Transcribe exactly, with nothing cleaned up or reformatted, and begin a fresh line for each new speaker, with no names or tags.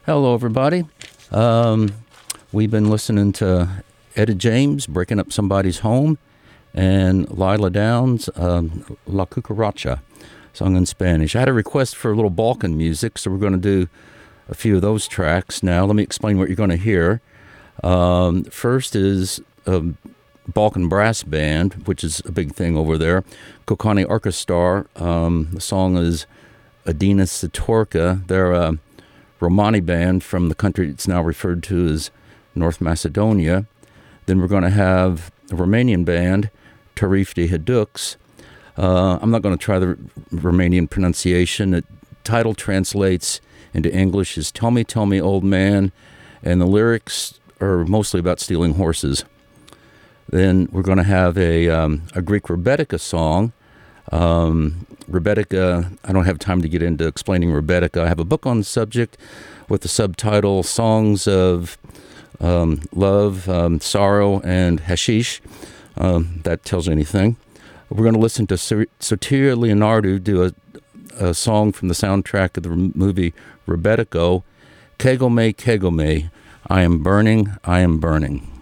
Hello, everybody. Um, we've been listening to Etta James, Breaking Up Somebody's Home, and Lila Downs, um, La Cucaracha, sung in Spanish. I had a request for a little Balkan music, so we're going to do a few of those tracks now. Let me explain what you're going to hear. Um, first is a Balkan brass band, which is a big thing over there, Kokani Orkestar. Um, the song is Adina Sitorka. They're a Romani band from the country it's now referred to as North Macedonia. Then we're going to have a Romanian band, Tarif de Haduks. Uh, I'm not going to try the Romanian pronunciation. The title translates into English as Tell Me, Tell Me, Old Man, and the lyrics are mostly about stealing horses. Then we're going to have a, um, a Greek Rebetika song. Um, Rebetika, I don't have time to get into explaining Rebetika. I have a book on the subject with the subtitle Songs of um, Love, um, Sorrow, and Hashish. Um, that tells anything. We're going to listen to Sotiria Leonardou do a, a song from the soundtrack of the movie Rebetiko, Kegome, Kegome, I am burning, I am burning.